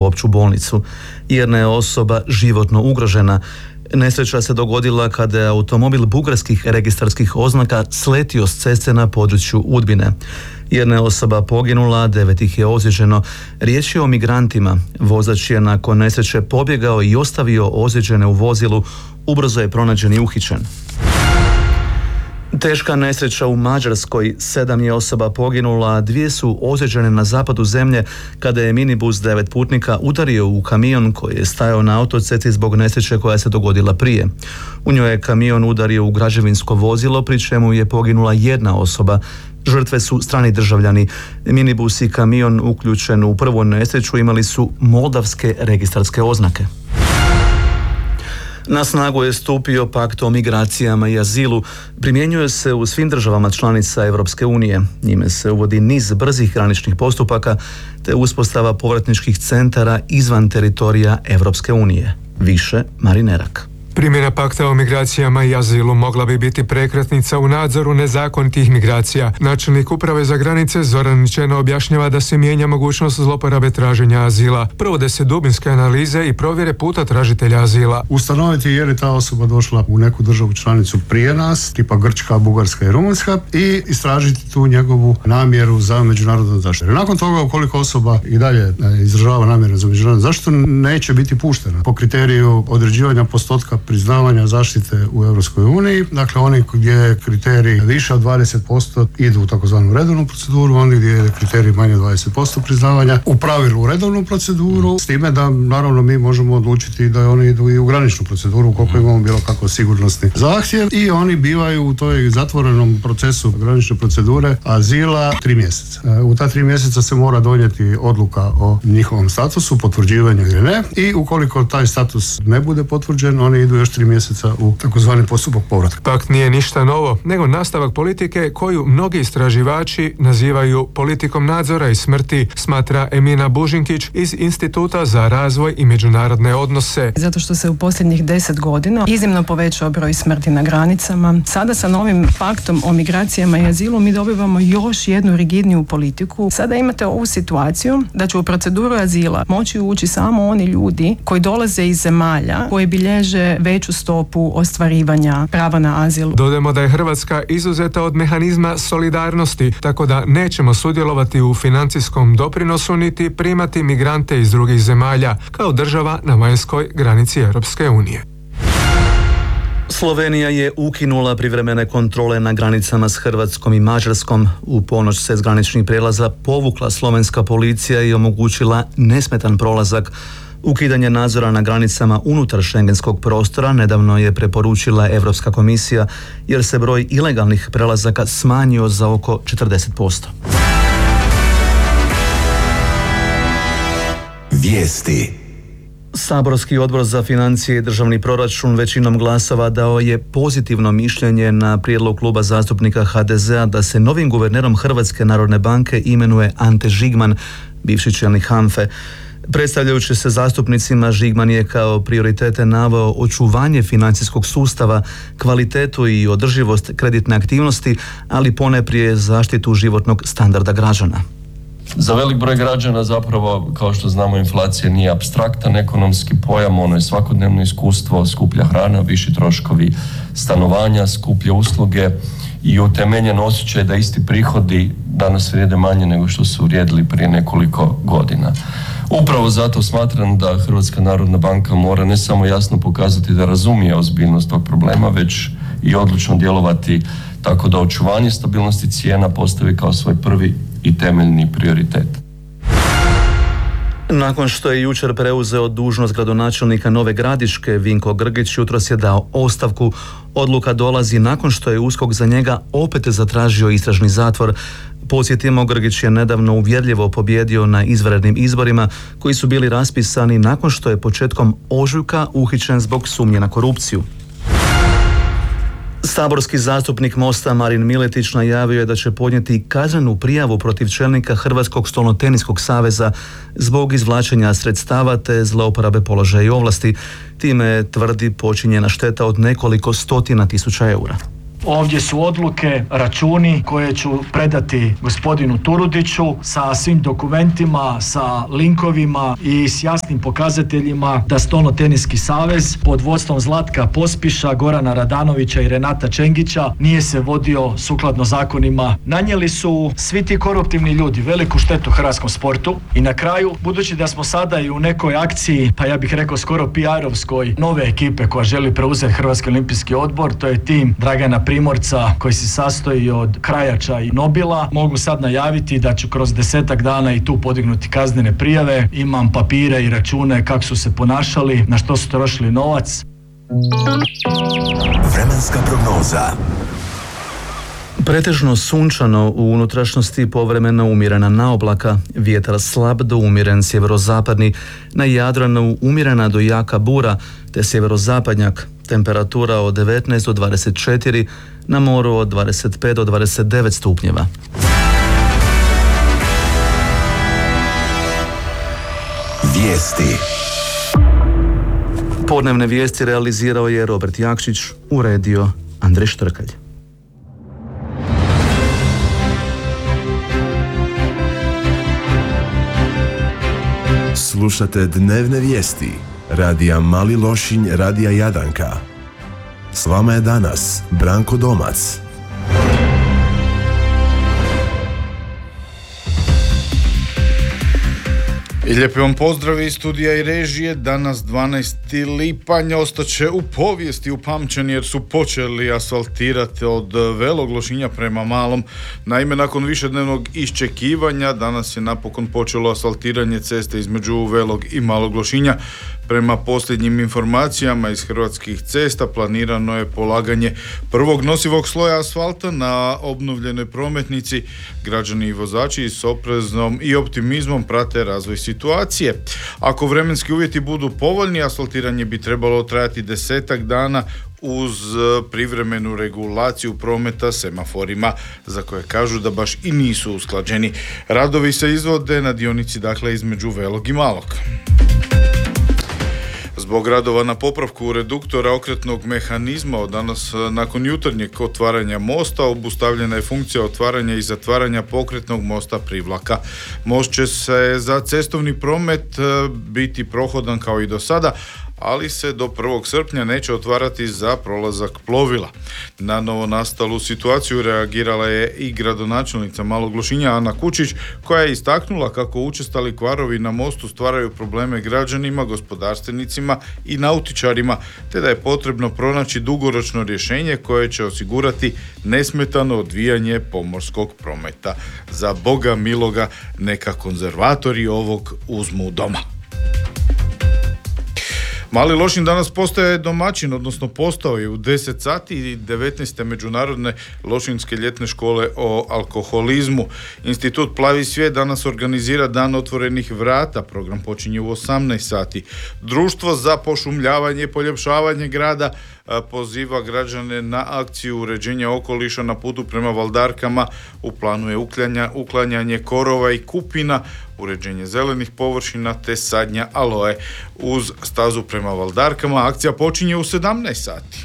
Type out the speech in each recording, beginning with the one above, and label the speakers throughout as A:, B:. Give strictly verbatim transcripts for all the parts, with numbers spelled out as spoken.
A: opću bolnicu. Jedna je osoba životno ugrožena. Nesreća se dogodila kada je automobil bugarskih registarskih oznaka sletio s ceste na području Udbine. Jedna je osoba poginula, devet ih je ozlijeđeno. Riječ je o migrantima. Vozač je nakon nesreće pobjegao i ostavio ozlijeđene u vozilu. Ubrzo je pronađen i uhićen. Teška nesreća u Mađarskoj, sedam je osoba poginula, a dvije su ozlijeđene na zapadu zemlje kada je minibus devet putnika udario u kamion koji je stajao na autocesti zbog nesreće koja se dogodila prije. U njoj je kamion udario u građevinsko vozilo, pri čemu je poginula jedna osoba. Žrtve su strani državljani. Minibus i kamion uključen u prvu nesreću imali su moldavske registarske oznake. Na snagu je stupio pakt o migracijama i azilu. Primjenjuje se u svim državama članica Europske unije. Njime se uvodi niz brzih graničnih postupaka te uspostava povratničkih centara izvan teritorija Europske unije. Više Marin Erak.
B: Primjena pakta o migracijama i azilu mogla bi biti prekretnica u nadzoru nezakonitih migracija. Načelnik uprave za granice Zoran Ničeno objašnjava da se mijenja mogućnost zloporabe traženja azila. Provode se dubinske analize i provjere puta tražitelja azila.
C: Ustanoviti je li ta osoba došla u neku državu članicu prije nas, tipa Grčka, Bugarska i Rumunjska, i istražiti tu njegovu namjeru za međunarodnu zaštitu. Nakon toga, ukoliko osoba i dalje izražava namjeru za međunarodnu zaštitu, neće biti puštena po kriteriju određivanja postotka priznavanja zaštite u Europskoj uniji. Dakle, oni gdje je kriterij više od dvadeset posto idu u takozvanu redovnu proceduru, oni gdje je kriterij manje od dvadeset posto priznavanja u pravilu u redovnu proceduru, s time da naravno mi možemo odlučiti da oni idu i u graničnu proceduru ukoliko imamo bilo kakav sigurnosni zahtjev, i oni bivaju u toj zatvorenom procesu granične procedure azila tri mjeseca. U ta tri mjeseca se mora donijeti odluka o njihovom statusu, potvrđivanju ili ne, i ukoliko taj status ne bude potvrđen, oni idu još tri mjeseca u takozvani postupak povratka.
B: Pakt nije ništa novo, nego nastavak politike koju mnogi istraživači nazivaju politikom nadzora i smrti, smatra Emina Bužinkić iz Instituta za razvoj i međunarodne odnose.
D: Zato što se u posljednjih deset godina iznimno povećao broj smrti na granicama. Sada sa novim paktom o migracijama i azilu mi dobivamo još jednu rigidniju politiku. Sada imate ovu situaciju da će u proceduru azila moći ući samo oni ljudi koji dolaze iz zemalja koje bilježe veću stopu ostvarivanja prava na azil.
B: Dodajmo da je Hrvatska izuzeta od mehanizma solidarnosti, tako da nećemo sudjelovati u financijskom doprinosu niti primati migrante iz drugih zemalja kao država na vanjskoj granici Europske unije.
A: Slovenija je ukinula privremene kontrole na granicama s Hrvatskom i Mađarskom. U ponoć se s graničnih prijelaza povukla slovenska policija i omogućila nesmetan prolazak. Ukidanje nadzora na granicama unutar šengenskog prostora nedavno je preporučila Europska komisija jer se broj ilegalnih prelazaka smanjio za oko četrdeset posto.
E: Vijesti.
A: Saborski odbor za financije i državni proračun većinom glasova dao je pozitivno mišljenje na prijedlog kluba zastupnika ha de zea da se novim guvernerom Hrvatske narodne banke imenuje Ante Žigman, bivši čelnik HANFE. Predstavljajući se zastupnicima, Žigman je kao prioritete naveo očuvanje financijskog sustava, kvalitetu i održivost kreditne aktivnosti, ali ponajprije zaštitu životnog standarda građana.
F: Za velik broj građana zapravo, kao što znamo, inflacija nije apstraktan ekonomski pojam, ono je svakodnevno iskustvo, skuplja hrana, viši troškovi stanovanja, skuplje usluge i utemeljen osjećaj da isti prihodi danas vrijede manje nego što su vrijedili prije nekoliko godina. Upravo zato smatram da Hrvatska narodna banka mora ne samo jasno pokazati da razumije ozbiljnost tog problema, već i odlučno djelovati tako da očuvanje stabilnosti cijena postavi kao svoj prvi i temeljni prioritet.
A: Nakon što je jučer preuzeo dužnost gradonačelnika Nove Gradiške, Vinko Grgić jutros je dao ostavku. Odluka dolazi nakon što je USKOK za njega opet zatražio istražni zatvor. Podsjetimo, Grgić je nedavno uvjerljivo pobjedio na izvanrednim izborima koji su bili raspisani nakon što je početkom ožujka uhićen zbog sumnje na korupciju. Saborski zastupnik Mosta Marin Miletić najavio je da će podnijeti kaznenu prijavu protiv čelnika Hrvatskog stolnoteniskog saveza zbog izvlačenja sredstava te zlouporabe položaja i ovlasti. Time, tvrdi, počinjena šteta od nekoliko stotina tisuća eura.
E: Ovdje su odluke, računi koje ću predati gospodinu Turudiću sa svim dokumentima, sa linkovima i s jasnim pokazateljima da Stolnoteniski savez pod vodstvom Zlatka Pospiša, Gorana Radanovića i Renata Čengića nije se vodio sukladno zakonima. Nanijeli su svi ti koruptivni ljudi veliku štetu hrvatskom sportu i na kraju, budući da smo sada i u nekoj akciji, pa ja bih rekao skoro P R-ovskoj nove ekipe koja želi preuzeti Hrvatski olimpijski odbor, to je tim Dragana Primorca koji se sastoji od Krajača i Nobila, mogu sad najaviti da ću kroz desetak dana i tu podignuti kaznene prijave. Imam papire i račune kako su se ponašali, na što su trošili novac.
G: Vremenska prognoza.
A: Pretežno sunčano, u unutrašnjosti povremeno umjerena naoblaka, vjetar slab do umjeren sjeverozapadni, na Jadranu umjerena do jaka bura, te sjeverozapadnjak, temperatura od devetnaest do dvadeset četiri, na moru od dvadeset pet do dvadeset devet stupnjeva.
G: Vijesti.
A: Podnevne vijesti realizirao je Robert Jakšić, uredio Andrej Štrkalj.
G: Slušate dnevne vijesti radija Mali Lošinj, radija Jadranka. S vama je danas Branko Domac.
H: I lijepi vam pozdrav iz studija i režije. Danas dvanaesti lipanj ostaće u povijesti upamćeni jer su počeli asfaltirati od Velog Lošinja prema Malom. Naime, nakon višednevnog iščekivanja danas je napokon počelo asfaltiranje ceste između Velog i Malog Lošinja. Prema posljednjim informacijama iz Hrvatskih cesta planirano je polaganje prvog nosivog sloja asfalta na obnovljenoj prometnici. Građani i vozači s opreznom i optimizmom prate razvoj situacije. Ako vremenski uvjeti budu povoljni, asfaltiranje bi trebalo trajati desetak dana uz privremenu regulaciju prometa semaforima za koje kažu da baš i nisu usklađeni. Radovi se izvode na dionici dakle između Velog i Malog. Zbog radova na popravku reduktora okretnog mehanizma od danas nakon jutarnjeg otvaranja mosta obustavljena je funkcija otvaranja i zatvaranja pokretnog mosta Privlaka. Most će se za cestovni promet biti prohodan kao i do sada, ali se do prvog srpnja neće otvarati za prolazak plovila. Na novonastalu situaciju reagirala je i gradonačelnica Malog Lošinja Ana Kučić, koja je istaknula kako učestali kvarovi na mostu stvaraju probleme građanima, gospodarstvenicima i nautičarima, te da je potrebno pronaći dugoročno rješenje koje će osigurati nesmetano odvijanje pomorskog prometa. Za Boga miloga, neka konzervatori ovog uzmu doma. Mali Lošinj danas postaje domaćin, odnosno postao je u deset sati i devetnaeste međunarodne Lošinjske ljetne škole o alkoholizmu. Institut Plavi svijet danas organizira dan otvorenih vrata, program počinje u osamnaest sati. Društvo za pošumljavanje i poljepšavanje grada poziva građane na akciju uređenja okoliša na putu prema Valdarkama. U planu je uklanja, uklanjanje korova i kupina, uređenje zelenih površina te sadnja aloe uz stazu prema Valdarkama. Akcija počinje u sedamnaest sati.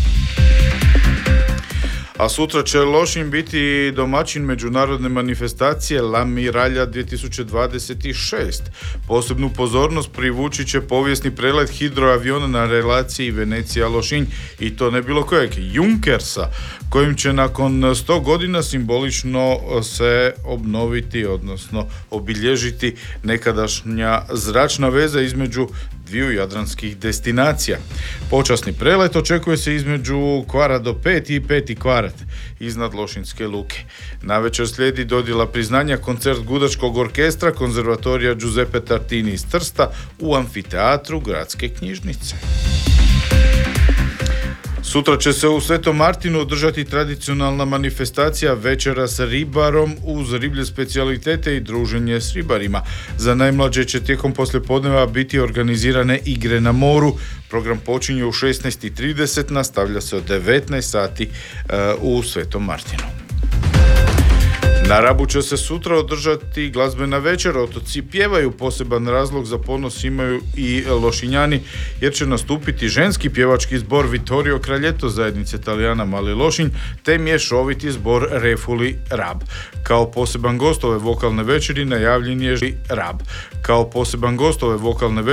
H: A sutra će Lošinj biti domaćin međunarodne manifestacije La Miralja dvije tisuće dvadeset šest. Posebnu pozornost privući će povijesni prelet hidroaviona na relaciji Venecija-Lošinj i to ne bilo kojeg, Junkersa, kojim će nakon sto godina simbolično se obnoviti, odnosno obilježiti nekadašnja zračna veza između dviju jadranskih destinacija. Počasni prelet očekuje se između Kvara do pet i peti Kvarat iznad Lošinjske luke. Navečer slijedi dodjela priznanja koncert Gudačkog orkestra Konzervatorija Giuseppe Tartini iz Trsta u amfiteatru Gradske knjižnice. Sutra će se u Svetom Martinu održati tradicionalna manifestacija Večera s ribarom uz riblje specijalitete i druženje s ribarima. Za najmlađe će tijekom poslijepodneva biti organizirane igre na moru. Program počinje u šesnaest i trideset, nastavlja se od devetnaest sati uh, u Svetom Martinu. Na Rabu će se sutra održati glazbena večer, otoci pjevaju, poseban razlog za ponos imaju i Lošinjani jer će nastupiti ženski pjevački zbor Vittorio Kraljeto zajednice Talijana Mali Lošinj te mješoviti zbor Refuli Rab. Kao poseban gost ove vokalne večeri najavljen je Rab. Kao poseban gost ove vokalne večeri